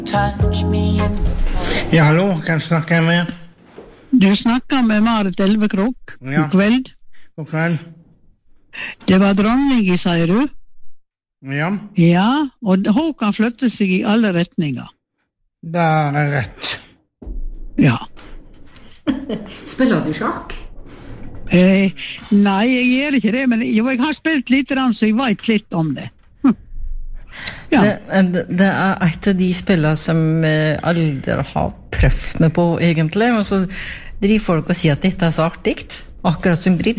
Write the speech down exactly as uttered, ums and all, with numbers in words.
Ja, hallo, kan snakke med? Du snakker med Marit Elvekrok. Ja. God kveld. God kveld. Det var dronningen, sier du? Ja, Ja, og hun kan flytte seg i alle retninger. det er rett. Ja. Spiller du sjakk? Eh, nei, jeg gjør ikke det, men jo, jeg har spilt litt, så jeg vet litt om det. Hm. Ja. Det, det er et av de spillene som eh, aldri har prøvd meg på, egentlig. Og så driver folk og sier at dette er så artig, akkurat som britt.